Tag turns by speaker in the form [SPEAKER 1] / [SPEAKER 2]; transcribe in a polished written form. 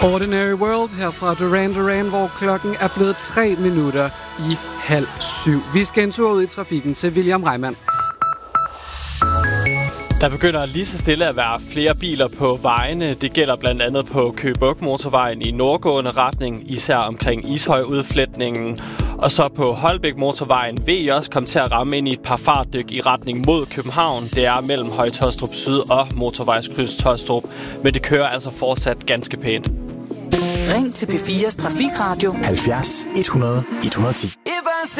[SPEAKER 1] Ordinary World her fra Duran Duran, hvor klokken er blevet 3 minutter i 6:30. Vi skal en tur ud i trafikken til William Reimann.
[SPEAKER 2] Der begynder lige så stille at være flere biler på vejene. Det gælder blandt andet på Køge Bugt motorvejen i nordgående retning, især omkring Ishøj-udfletningen. Og så på Holbæk motorvejen vil I også komme til at ramme ind i et par fartdyk i retning mod København. Det er mellem Høje-Taastrup Syd og motorvejskryds Taastrup, men det kører altså fortsat ganske pænt.
[SPEAKER 3] Ring til P4's Trafikradio
[SPEAKER 4] 70 100 110.